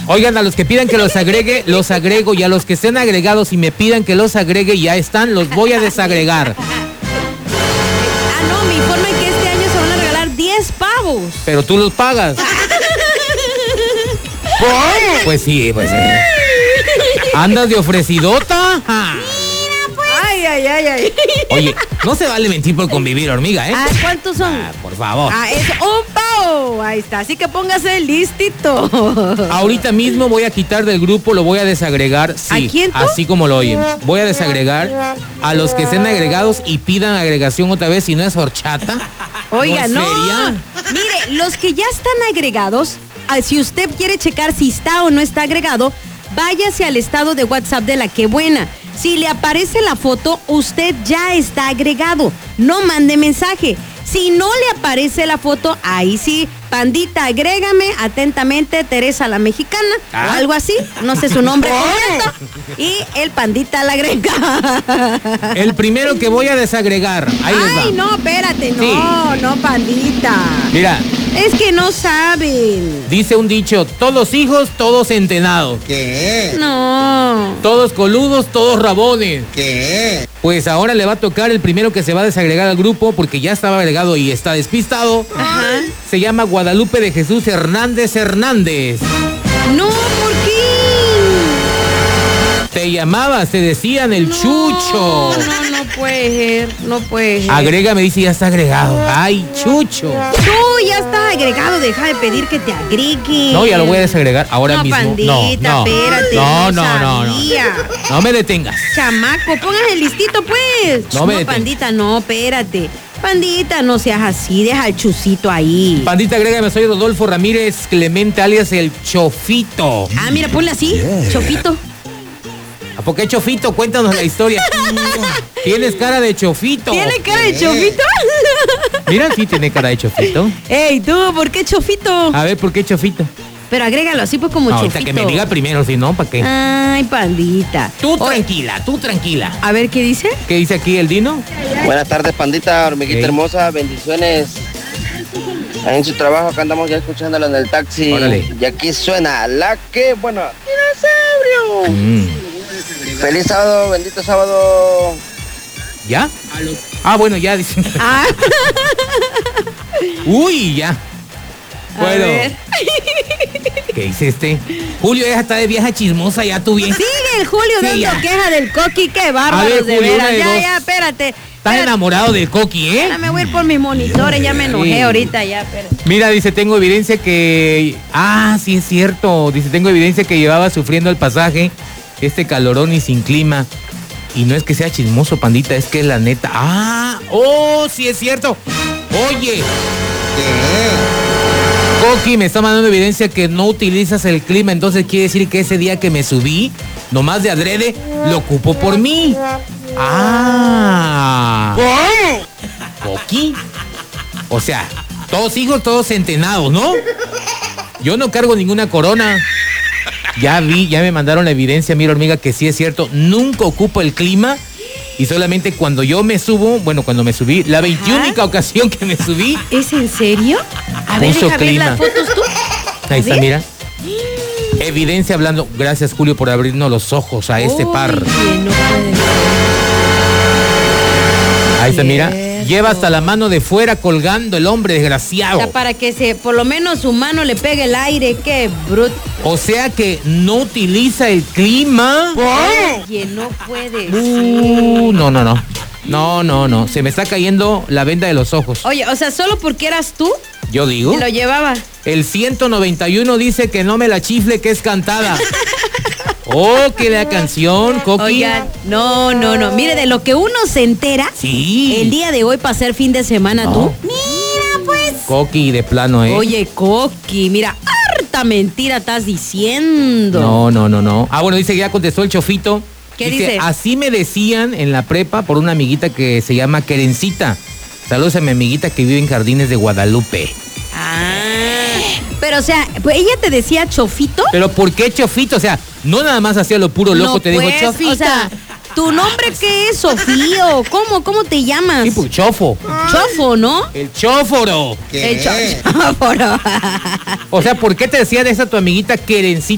Oigan, a los que pidan que los agregue, los agrego, y a los que estén agregados y me pidan que los agregue y ya están, los voy a desagregar. No, me informan que este año se van a regalar 10 pavos. Pero tú los pagas. Pues sí, pues sí. ¿Andas de ofrecidota? Ay. Oye, no se vale mentir por convivir, hormiga, ¿eh? ¿Cuántos son? Por favor. Es un pavo. Ahí está, así que póngase listito. Ahorita mismo voy a quitar del grupo, lo voy a desagregar. Sí, ¿A quién tú? Así como lo oyen. Voy a desagregar a los que estén agregados y pidan agregación otra vez, si no es horchata. Oiga, no. Sería. Mire, los que ya están agregados, si usted quiere checar si está o no está agregado, váyase al estado de WhatsApp de La Qué Buena. Si le aparece la foto, usted ya está agregado. No mande mensaje. Si no le aparece la foto, ahí sí, pandita, agrégame atentamente, Teresa la Mexicana, o algo así, no sé su nombre completo, y el pandita la agrega. El primero que voy a desagregar, ahí les va. Ay, no, espérate, no, Sí. no, pandita. Mira, Es que no saben. dice un dicho, todos hijos, todos entenados. ¿Qué? No. Todos coludos, todos rabones. ¿Qué? Pues ahora le va a tocar el primero que se va a desagregar al grupo porque ya estaba agregado y está despistado. Ajá. Se llama Guadalupe de Jesús Hernández Hernández. No, ¿por qué? Te llamabas, te decían el Chucho. No puede ser, no puede ser. Agrégame, dice, ya está agregado. Ay, Chucho. Tú ya estás agregado, deja de pedir que te agregue. No, ya lo voy a desagregar ahora No, mismo. pandita, espérate, No. sabía. No me detengas. Chamaco, póngase listito, pues. No me detengas. pandita, no, espérate. Pandita, no seas así, deja el chucito ahí. Pandita, agrégame, soy Rodolfo Ramírez Clemente, alias el Chofito. Mira, ponle así, chofito. ¿A por qué Chofito? Cuéntanos la historia. Tienes cara de Chofito. ¿Tiene cara de chofito? Mira, sí tiene cara de Chofito. Ey, tú, ¿por qué chofito? A ver, ¿por qué Chofito? Pero agrégalo así pues como Ahorita chofito. que me diga primero, si no, ¿para qué? Ay, pandita. Tú Oye, tranquila. a ver, ¿qué dice? ¿Qué dice aquí el Dino? Buenas tardes, pandita, hormiguita Hey. hermosa, bendiciones. Ahí en su trabajo, acá andamos ya escuchándolo en el taxi. Órale. Y aquí suena La Qué Buena. ¡Dinosaurio! Feliz sábado, bendito sábado. ¿Ya? Bueno, ya dice. Ah, Uy, ya. a Bueno, ver. ¿qué dice este? Julio, ya está de vieja chismosa, ya tú bien. Sigue el Julio Sí, dando ya. queja del coqui, qué bárbaro, A ver, de Julio, veras. una de dos. Ya, espérate. Estás enamorado del Coqui, ¿eh? Ya me voy a ir por mis monitores, ya me enojé Sí. ahorita, ya, espérate. Mira, dice, tengo evidencia que... sí es cierto. Dice, tengo evidencia que llevaba sufriendo el pasaje, este calorón y sin clima. Y no es que sea chismoso, pandita, es que es la neta. Sí es cierto. Oye, Coqui me está mandando evidencia que no utilizas el clima, entonces quiere decir que ese día que me subí, nomás de adrede, lo ocupo por mí. Coqui. O sea, todos hijos, todos centenados, ¿no? Yo no cargo ninguna corona. Ya me mandaron la evidencia, mira, hormiga, que sí es cierto. Nunca ocupo el clima y solamente cuando yo me subo, cuando me subí, la 21ª ocasión que me subí, ¿Es en serio? A ver, Puso deja ver clima. las fotos tú. ahí está, ver. mira. Evidencia hablando. Gracias, Julio, por abrirnos los ojos a este par. Oye, no puede ser. Ahí está, mira. Cierto. Lleva hasta la mano de fuera colgando el hombre O desgraciado. sea, para que por lo menos su mano le pegue el aire, qué bruto. O sea que no utiliza el clima. Oye, no puede ser. No. Se me está cayendo la venda de los ojos. Oye, o sea, solo porque eras tú, Yo digo. te lo llevaba. El 191 dice que no me la chifle, que es cantada. Que la canción, Coqui. Oigan, no. Mire, de lo que uno se entera, Sí. el día de hoy para ser fin de semana, No. tú. Mira, pues. Coqui de plano, ¿eh? Oye, Coqui, mira, harta mentira estás diciendo. No. Bueno, dice que ya contestó el Chofito. ¿Qué dice? Así me decían en la prepa por una amiguita que se llama Kerencita. Saludos a mi amiguita que vive en Jardines de Guadalupe. Pero o sea, pues ella te decía Chofito. ¿Pero por qué Chofito? O sea, no nada más hacía lo puro loco, No, te digo pues, Chofito. O sea, ¿tu nombre qué es, Sofío? ¿Cómo te llamas? Sí, pues, Chofo. Chofo, ¿no? El Chóforo. El choforo. O sea, ¿por qué te decía de esa tu amiguita Kerencita?